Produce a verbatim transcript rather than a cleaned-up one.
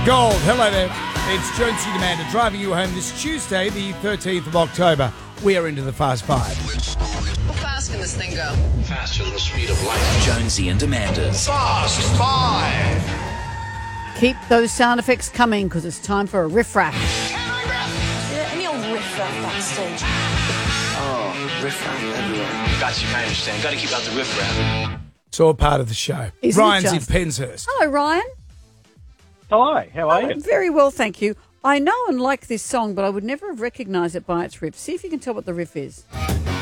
Gold, hello there. It's Jonesy Demander driving you home this Tuesday, the thirteenth of October. We are into the Fast Five. How fast can this thing go? Faster than the speed of light. Jonesy and Demander's Fast Five. Keep those sound effects coming because it's time for a riff-raff. Is there any old riff raff backstage? Oh, riff-raff everywhere. Got you, I understand. Got to keep out the riff-raff. It's all part of the show. Isn't it Ryan's in just? Penshurst. Hello, Ryan. Hi, how are you? Very well, thank you. I know and like this song, but I would never have recognised it by its riff. See if you can tell what the riff is.